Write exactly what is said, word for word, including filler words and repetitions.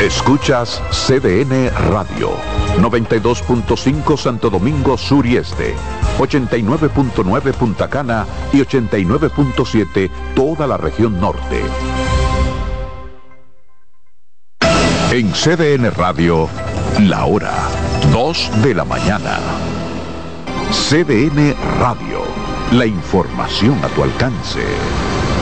Escuchas C D N Radio, noventa y dos punto cinco Santo Domingo Sur y Este, ochenta y nueve punto nueve Punta Cana y ochenta y nueve punto siete toda la región norte. En C D N Radio, la hora dos de la mañana. C D N Radio, la información a tu alcance.